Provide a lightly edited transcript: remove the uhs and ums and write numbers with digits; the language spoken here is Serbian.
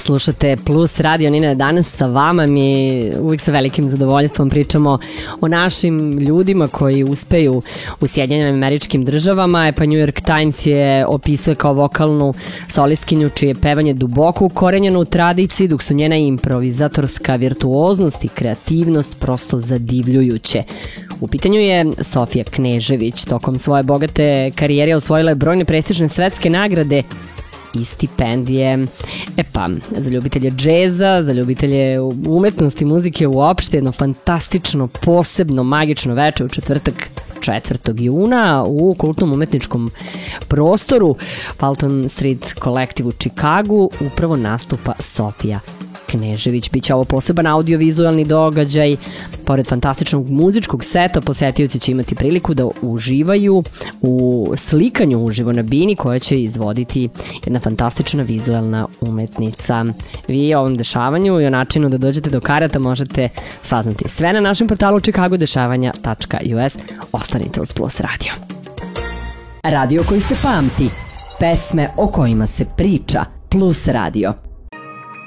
Slušate Plus Radio, Nina, danas sa vama. Mi uvijek sa velikim zadovoljstvom pričamo o našim ljudima koji uspeju u Sjedinjenim Američkim Državama. Pa New York Times je opisuje kao vokalnu solistkinju čije je pevanje duboko ukorenjeno u tradiciji, dok su njena improvizatorska virtuoznost i kreativnost prosto zadivljujuće. U pitanju je Sofija Knežević. Tokom svoje bogate karijere osvojila je brojne prestižne svetske nagrade i stipendije. Za ljubitelje džeza, za ljubitelje umetnosti, muzike uopšte, jedno fantastično, posebno, magično veče u četvrtak 4. juna u kultnom umetničkom prostoru Fulton Street Collective u Čikagu upravo nastupa Sofija Knežević. Biće ovo poseban audio-vizualni događaj. Pored fantastičnog muzičkog seta, posetioci će imati priliku da uživaju u slikanju uživo na bini koja će izvoditi jedna fantastična vizualna umetnica. Vi o ovom dešavanju i o načinu da dođete do karata možete saznati sve na našem portalu chicagodešavanja.us. Ostanite uz Plus Radio. Radio koji se pamti, pesme o kojima se priča. Plus Radio.